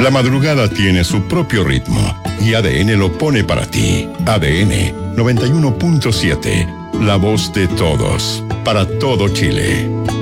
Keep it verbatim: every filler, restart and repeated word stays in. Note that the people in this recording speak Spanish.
La madrugada tiene su propio ritmo y A D N lo pone para ti. A D N noventa y uno punto siete, la voz de todos, para todo Chile.